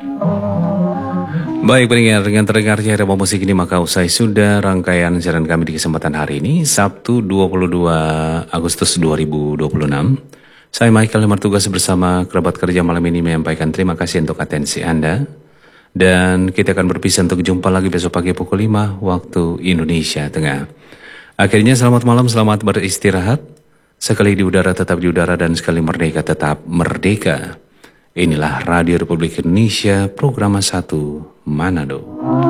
Baik pendengar, dengan terdengarnya irama musik ini maka usai sudah rangkaian siaran kami di kesempatan hari ini, Sabtu 22 Agustus 2026. Saya Michael yang bertugas bersama kerabat kerja malam ini menyampaikan terima kasih untuk atensi Anda. Dan kita akan berpisah untuk jumpa lagi besok pagi pukul 5 waktu Indonesia Tengah. Akhirnya selamat malam, selamat beristirahat. Sekali di udara tetap di udara dan sekali merdeka tetap merdeka. Inilah Radio Republik Indonesia, program 1 Manado.